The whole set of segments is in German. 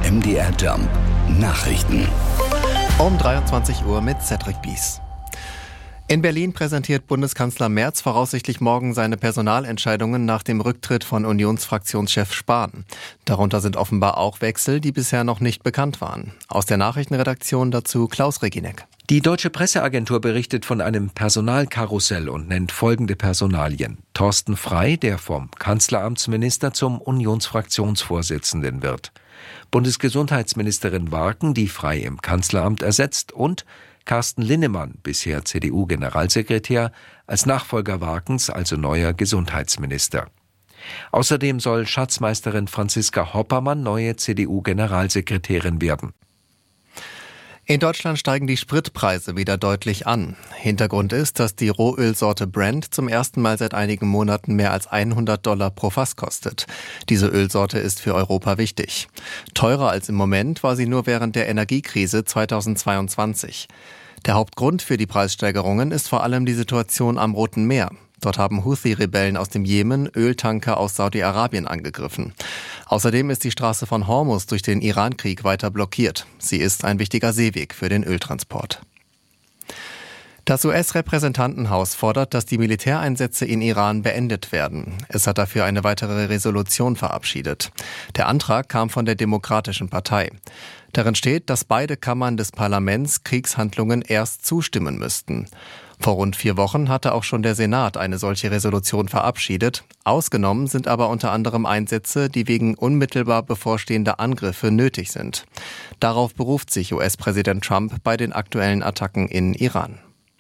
MDR Jump Nachrichten. Um 23 Uhr mit Cedric Bies. In Berlin präsentiert Bundeskanzler Merz voraussichtlich morgen seine Personalentscheidungen nach dem Rücktritt von Unionsfraktionschef Spahn. Darunter sind offenbar auch Wechsel, die bisher noch nicht bekannt waren. Aus der Nachrichtenredaktion dazu Klaus Reginek. Die Deutsche Presseagentur berichtet von einem Personalkarussell und nennt folgende Personalien. Thorsten Frey, der vom Kanzleramtsminister zum Unionsfraktionsvorsitzenden wird. Bundesgesundheitsministerin Warken, die Frey im Kanzleramt ersetzt, und Carsten Linnemann, bisher CDU-Generalsekretär, als Nachfolger Warkens, also neuer Gesundheitsminister. Außerdem soll Schatzmeisterin Franziska Hoppermann neue CDU-Generalsekretärin werden. In Deutschland steigen die Spritpreise wieder deutlich an. Hintergrund ist, dass die Rohölsorte Brent zum ersten Mal seit einigen Monaten mehr als $100 pro Fass kostet. Diese Ölsorte ist für Europa wichtig. Teurer als im Moment war sie nur während der Energiekrise 2022. Der Hauptgrund für die Preissteigerungen ist vor allem die Situation am Roten Meer. Dort haben Houthi-Rebellen aus dem Jemen Öltanker aus Saudi-Arabien angegriffen. Außerdem ist die Straße von Hormuz durch den Iran-Krieg weiter blockiert. Sie ist ein wichtiger Seeweg für den Öltransport. Das US-Repräsentantenhaus fordert, dass die Militäreinsätze in Iran beendet werden. Es hat dafür eine weitere Resolution verabschiedet. Der Antrag kam von der Demokratischen Partei. Darin steht, dass beide Kammern des Parlaments Kriegshandlungen erst zustimmen müssten. Vor rund 4 Wochen hatte auch schon der Senat eine solche Resolution verabschiedet. Ausgenommen sind aber unter anderem Einsätze, die wegen unmittelbar bevorstehender Angriffe nötig sind. Darauf beruft sich US-Präsident Trump bei den aktuellen Attacken in Iran.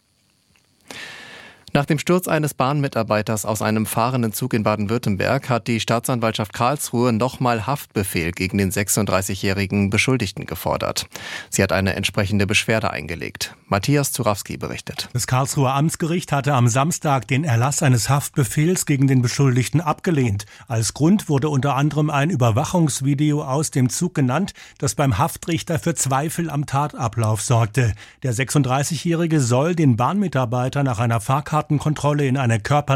Nach dem Sturz eines Bahnmitarbeiters aus einem fahrenden Zug in Baden-Württemberg hat die Staatsanwaltschaft Karlsruhe nochmal Haftbefehl gegen den 36-jährigen Beschuldigten gefordert. Sie hat eine entsprechende Beschwerde eingelegt. Matthias Zurawski berichtet. Das Karlsruher Amtsgericht hatte am Samstag den Erlass eines Haftbefehls gegen den Beschuldigten abgelehnt. Als Grund wurde unter anderem ein Überwachungsvideo aus dem Zug genannt, das beim Haftrichter für Zweifel am Tatablauf sorgte. Der 36-Jährige soll den Bahnmitarbeiter nach einer Fahrkartenkontrolle in eine